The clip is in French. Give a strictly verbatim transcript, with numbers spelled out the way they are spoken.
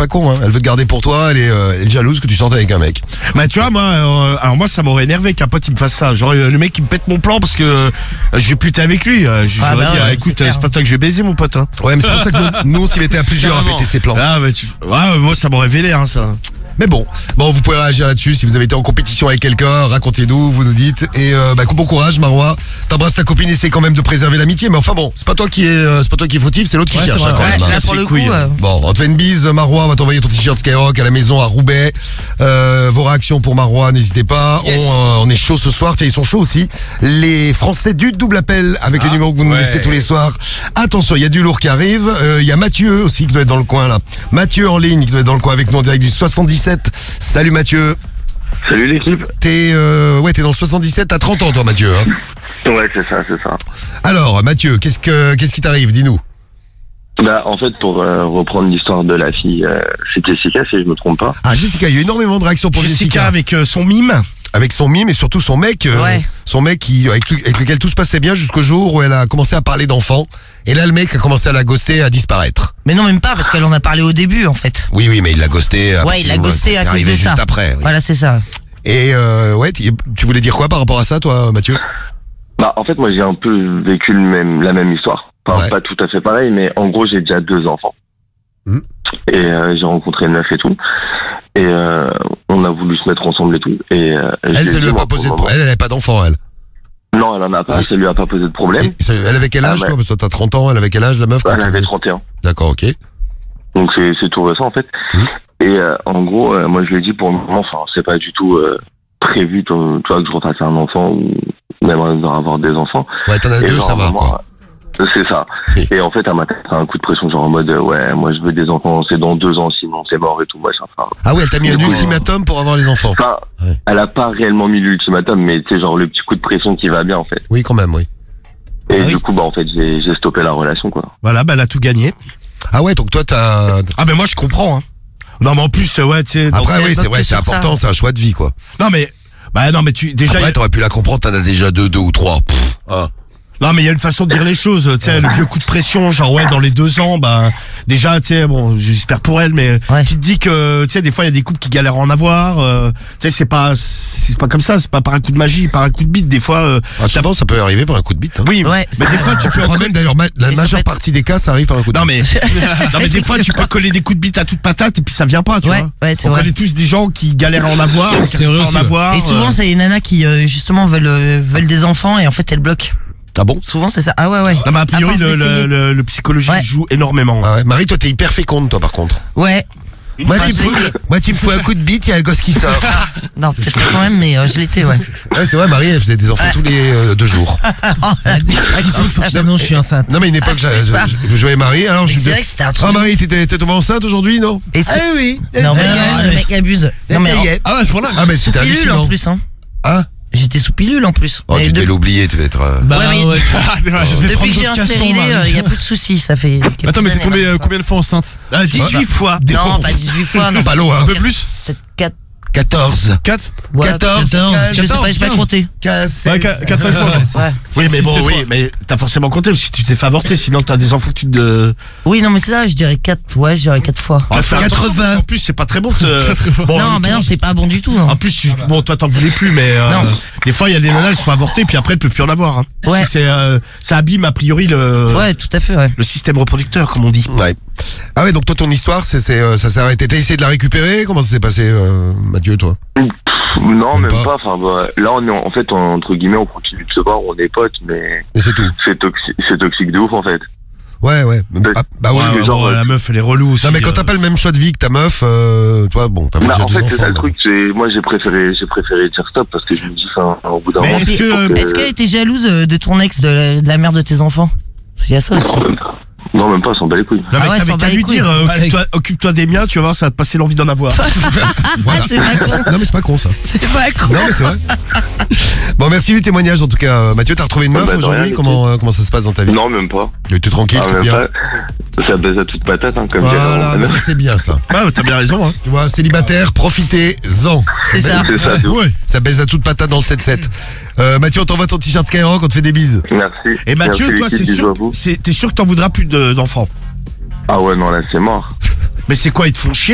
pas con, hein. Elle veut te garder pour toi, elle est, euh, elle est jalouse que tu sortes avec un mec. Bah tu vois moi, euh, alors moi ça m'aurait énervé qu'un pote il me fasse ça. Genre euh, le mec il me pète mon plan parce que euh, je vais puter avec lui. Euh, J'aurais Ah bah dit ouais, euh, c'est écoute, clair. euh, c'est pas toi que je vais baiser mon pote. Hein. Ouais, mais c'est pour ça que nous, nous, s'il était à plusieurs à fêter ses plans. Ah bah tu, ouais, moi ça m'aurait vénère hein, ça. Mais bon, bon, vous pouvez réagir là-dessus. Si vous avez été en compétition avec quelqu'un, racontez-nous, vous nous dites. Et euh, bah, bon courage, Marois. T'embrasses ta copine, essaie quand même de préserver l'amitié. Mais enfin bon, c'est pas toi qui est, euh, c'est pas toi qui est fautif, c'est l'autre qui Ouais, cherche. c'est vrai, hein, quand ouais, même, hein. là, pour le coup, euh, Bon, on te fait une bise, Marois. On va t'envoyer ton t-shirt Skyrock à la maison à Roubaix. Euh, vos réactions pour Marois, n'hésitez pas. Yes. On, euh, on est chaud ce soir. Tiens, ils sont chauds aussi. Les Français du double appel avec les numéros que vous nous ouais. laissez tous les soirs. Attention, il y a du lourd qui arrive. Euh, Il y a Mathieu aussi qui doit être dans le coin là. Mathieu en ligne qui doit être dans le coin avec nous en direct du soixante-dix-sept. Salut Mathieu. Salut l'équipe. T'es euh, ouais, t'es dans le soixante-dix-sept, t'as trente ans toi Mathieu. Hein. Ouais, c'est ça, c'est ça. Alors Mathieu, qu'est-ce que qu'est-ce qui t'arrive, dis-nous. Bah, en fait, pour euh, reprendre l'histoire de la fille, euh, c'est Jessica, si je me trompe pas. Ah Jessica, il y a eu énormément de réactions pour Jessica, Jessica. avec euh, son mime. Avec son mime et surtout son mec, euh, Ouais. son mec qui, avec, tout- avec lequel tout se passait bien jusqu'au jour où elle a commencé à parler d'enfants. Et là le mec a commencé à la ghoster, à disparaître. Mais non, même pas, parce qu'elle en a parlé au début, en fait. Oui oui, mais il l'a ghosté. à Ouais, il l'a partir- ghosté c'est à cause arrivé de ça. juste après. Oui. Voilà, c'est ça. Et euh, ouais, tu tu voulais dire quoi par rapport à ça, toi Mathieu? Bah, en fait, moi, j'ai un peu vécu le même, la même histoire. Enfin, Ouais. pas tout à fait pareil, mais en gros, j'ai déjà deux enfants. Hmm. Et euh, j'ai rencontré une meuf et tout. Et euh, on a voulu se mettre ensemble et tout. Et euh, je Elle, lui ai ça dit, lui a moi, pas pour posé le de moment- Elle, elle avait pas d'enfant, elle. Non, elle en a pas, ça lui a pas posé de problème. Et ça- elle avait quel âge, Ah, ouais. toi? Parce que toi, t'as trente ans, elle avait quel âge, la meuf? quand Elle tu- avait trente et un. D'accord, ok. Donc c'est c'est tout récent en fait. Mmh. Et euh, en gros, euh, moi je lui ai dit pour le moment, enfin c'est pas du tout euh, prévu, tu tu vois, que je refasse un enfant ou même avoir des enfants. Ouais, t'en as Et deux, genre, ça va, vraiment, quoi. euh, C'est ça. Oui. Et en fait, elle m'a fait un coup de pression genre en mode euh, ouais, moi je veux des enfants, c'est dans deux ans, sinon c'est mort et tout. Machin. Enfin, Ah oui, elle t'a mis un Ouais. ultimatum pour avoir les enfants. enfin, Ouais. elle a pas réellement mis l'ultimatum, mais c'est genre le petit coup de pression qui va bien en fait. Oui, quand même, oui. Et Ah du oui. coup, bah en fait, j'ai j'ai stoppé la relation quoi. Voilà, bah elle a tout gagné. Ah ouais, donc toi, t'as... Ah ben moi je comprends. Hein. Non mais en plus euh, ouais tu sais. dans- Après, oui, c'est époque vrai, que c'est sur ça. important, c'est un choix de vie, quoi. Non mais bah non mais tu déjà. Après, t'aurais pu la comprendre, t'en as déjà deux, deux ou trois. Pff, ah. Non mais il y a une façon de dire les choses, tu sais, le vieux coup de pression, genre ouais dans les deux ans, bah déjà tu sais bon j'espère pour elle, mais Ouais. qui te dit que tu sais des fois il y a des couples qui galèrent à en avoir, euh, tu sais c'est pas c'est pas comme ça, c'est pas par un coup de magie, par un coup de bite des fois. Euh, Ah, souvent, ça peut arriver par un coup de bite. Hein. oui, Ouais, mais c'est des vrai. fois tu Je peux. crois même d'ailleurs, ma- la Et ça majeure peut être- partie des cas, ça arrive par un coup de Non bite. mais non mais des fois tu peux coller des coups de bite à toute patate et puis ça vient pas, tu Ouais, vois. ouais, c'est On vrai. connaît tous des gens qui galèrent à en avoir, qui C'est arrivent vrai pas à en aussi, ouais. avoir. Et souvent, euh. c'est les nanas qui, euh, justement, veulent, euh, veulent des enfants et en fait, elles bloquent. Ah bon? Souvent, c'est ça. Ah ouais, ouais. Non mais a priori À force le, le, d'essayer. le, le psychologie Ouais. joue énormément. Ah ouais. Marie, toi, t'es hyper féconde, toi, par contre. Ouais. Moi, Enfin, tu me je fous, l'étais. moi, tu me fous un coup de bite, il y a un gosse qui sort. Non, peut-être pas quand même, mais euh, je l'étais, ouais. Ouais, c'est vrai, Marie, elle faisait des enfants tous les euh, deux jours. Il faut, faut que je non, je suis enceinte. Non, mais une époque, je, je, je jouais Marie, alors je Mais lui c'est disais, vrai que c'était un truc. ah, Marie, t'étais t'es tombée enceinte aujourd'hui, non? Et ce- oui. Non, mais euh, le mec abuse. Non, mais en- Ah ouais, c'est pour là. Ah, mais sous c'était pilule hallucinant. en plus, hein. Hein? J'étais sous pilule en plus. Oh, Et tu de- devais l'oublier, tu devais être... euh, Bah Ouais, mais- ouais. Je devais prendre Depuis que j'ai d'autres un castors, stérilé, Marie. il y a plus de soucis, ça fait. quelques Attends, mais t'es années, tombé là. euh, combien de fois enceinte Ah, dix-huit fois. Non, pas dix-huit fois, non. Pas loin. Un peu plus Peut-être quatre. quatorze. quatre Ouais, quatorze, quatorze, quinze, je sais pas, j'ai pas quatorze, compté. quinze, Ouais, quatre cinq fois. Ouais. Oui, mais six, bon, sept oui, fois. mais t'as forcément compté parce que tu t'es fait avorter, sinon t'as des enfants que tu te. Oui, non, mais c'est ça, je dirais quatre. Ouais, je dirais quatre fois. Ah, fais attention, quatre-vingts. En plus, c'est pas très bon. te- Très, très fort. Bon, non, mais non, c'est pas bon du tout. En Non. plus, tu, bon, toi, t'en voulais plus, mais euh, Non. des fois, il y a des nanas, elles se font avorter, puis après, elles peuvent plus en avoir. Hein. Ouais. Parce que C'est, euh, ça abîme a priori le, Ouais, tout à fait, ouais. le système reproducteur, comme on dit. Ouais. Ah ouais, donc toi, ton histoire, c'est, c'est, euh, ça s'est arrêté. T'as essayé de la récupérer? Comment ça s'est passé, euh, Mathieu, toi? Non, Même même pas. pas. Enfin, bah, là, on est en en fait en- entre guillemets, on continue de se voir, on est potes, mais Et c'est tout. c'est toxique, c'est toxique de ouf en fait. Ouais, ouais. Ah, bah ouais. Ouais, Ouais, mais bon, genre, la meuf, elle est relou aussi. Non, mais quand t'as euh. pas le même choix de vie que ta meuf, euh, toi, bon, t'avais Bah, déjà en deux fait, enfants. c'est ça le donc. truc. C'est moi, j'ai préféré, j'ai préféré dire stop parce que je me dis, enfin, au bout d'un Mais moment, est-ce il que- faut Est-ce qu'elle était jalouse euh, de ton ex, de la, de la mère de tes enfants? Parce qu'il y a ça aussi. Non, même pas. Non, même pas, on s'en bat les couilles. Non, Ah mais ouais, t'avais s'en qu'à bat les lui couilles. dire, euh, Allez. occupe-toi, occupe-toi des miens, tu vas voir, ça va te passer l'envie d'en avoir. Voilà. Ah, c'est pas con. Non, mais c'est pas con, ça. C'est pas con. Non, mais c'est vrai. Bon, merci du témoignage, en tout cas. Euh, Mathieu, t'as retrouvé une Ouais, meuf bah, de aujourd'hui? rien, Comment, euh, comment ça se passe dans ta vie? Non, même pas. Tu es tranquille, Ah, tout même bien. pas. Ça baise à toute patate, hein, comme Voilà, mais j'ai ça c'est bien, ça. Ouais, t'as bien raison, hein. Tu vois, célibataire, profitez-en. C'est ça. C'est ça, de ouf. Ouais. Ça baise à toute patate dans le sept sept. Euh, Mathieu, on t'envoie ton t-shirt Skyrock, on te fait des bises. Merci. Et Mathieu, Merci, toi, l'équipe, c'est bisous sûr, à vous. c'est- t'es sûr que t'en voudras plus de- d'enfants. Ah ouais, non, là, c'est mort. Mais c'est quoi, ils te font chier?